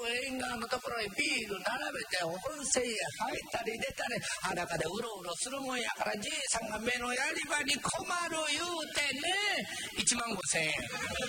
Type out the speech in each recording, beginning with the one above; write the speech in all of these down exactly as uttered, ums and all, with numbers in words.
縁側のところへビール並べて温泉へ入ったり出たり裸でうろうろするもんやから、じいさんが目のやり場に困る言うてね、いちまんごせんえん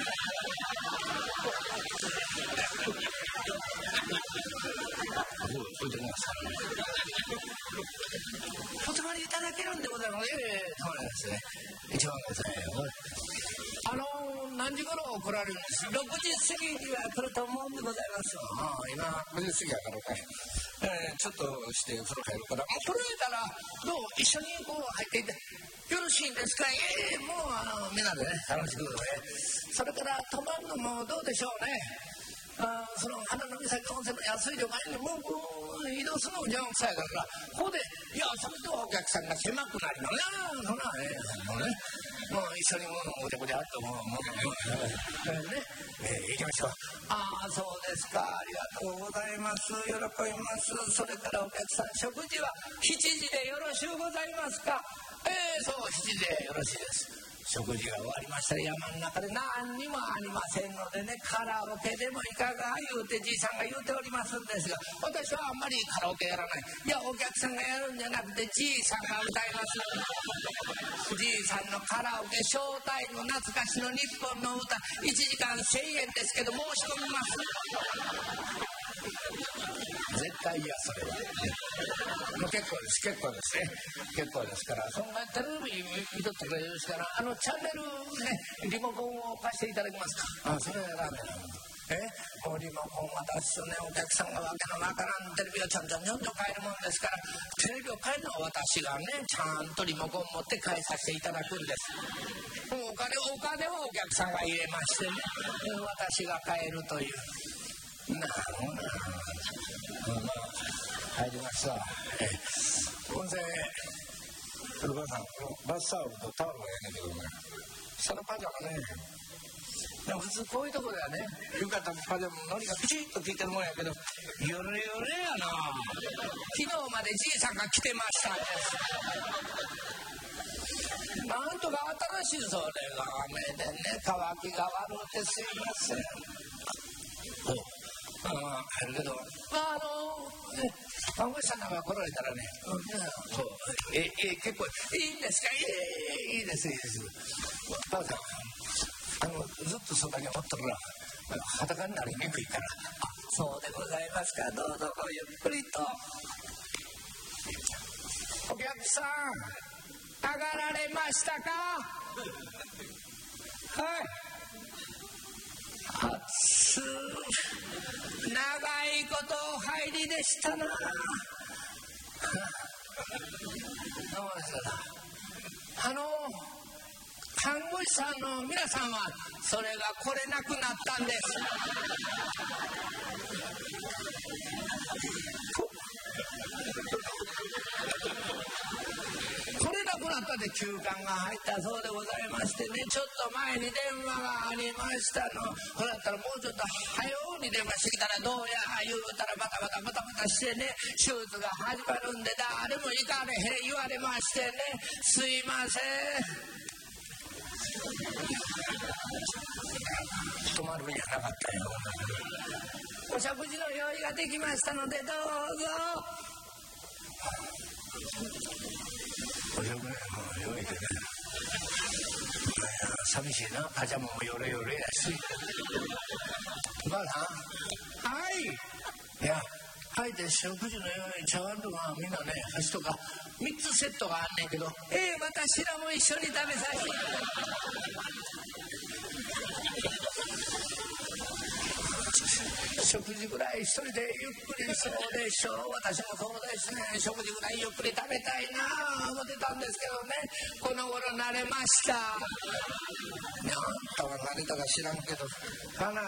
お泊まりいただけるんでございます。ええ、そうなんですね。いちまんごせんえん。あのー、何時頃来られるんです？ろくじ過ぎには来ると思うんでございます。ああ、今ごじ過ぎやからかい、えー、ちょっとして風呂入るから、もう来られたらどう一緒にこう入っていってよろしいんですか？ええー、もうあのみんなでね楽しくね。それから泊まるのもどうでしょうね。あその花の岬温泉の安い旅館にもうこう移動するのも邪魔くさいからここでいやそれとお客さんが狭くなりますね。そんなええもうねもう一緒にもうごちゃごちゃっともうもうねえー、行きましょう。ああそうですか、ありがとうございます、喜びます。それからお客さん食事はしちじでよろしゅうございますか？ええー、そうしちじでよろしいです。食事が終わりましたら山の中で何にもありませんのでね、カラオケでもいかが言うてじいさんが言うておりますんですが、私はあんまりカラオケやらない。いやお客さんがやるんじゃなくてじいさんが歌います。じいさんのカラオケショータイム懐かしの日本の歌いちじかんせんえんですけど申し込みます。絶対嫌それは、ね、もう結構です結構ですね結構ですから、そんなテレビ見とってくれるですから、あのチャンネルねリモコンを貸していただけますか？あそれはダメなの。えもうリモコン渡すとねお客さんがわけのわからんテレビをちょんちょんちょんと変えるもんですから、テレビを変えるのは私がねちゃんとリモコン持って変えさせていただくんです。もうお金お金はお客さんが入れましてね私が変えるというなあまあ入りますわ。ええ温泉お母さんバスタオルとタオルがええねんけどね、そのパジャマねでも普通こういうとこではね浴衣もパジャマものりがピチッと効いてるもんやけど、ヨレヨレやな。昨日までじいさんが来てましたんです。なんとか新しいそれが雨でね乾きが悪くてすいません。おああ入るけどあのね看護師さんなんか来られたらね、うん、そうええ結構いいんですか？ええいいですいいです。ばあさんあのずっとそばにおったら裸になりにくいから。あそうでございますか。どうぞごゆっくりと。お客さん上がられましたか？はい暑長いことお入りでしたな。どうですか。あの看護師さんの皆さんはそれが来れなくなったんです。来れなくなったで休館が入ったそうでございましてね、ちょっと前に電話がありましたの。これだったらもうちょっと早うに電話してきたらどうや言うたらバタバタバタバタしてね手術が始まるんで誰も行かれへん言われましてね、すいません泊まるんじゃなかったよ。お食事の用意ができましたのでどうぞ。お食事の用意でね寂しいな。パジャマもヨレヨレやし。おばあさんはいいやはいで食事の用意茶碗とかみんなね箸とかみっつセットがあんねんけど、ええ私らも一緒に食べさせて食事ぐらい一人でゆっくりそうでしょう。私もそうですね。食事ぐらいゆっくり食べたいな思ってたんですけどね、この頃慣れました。ねあんたは慣れたか知らんけど花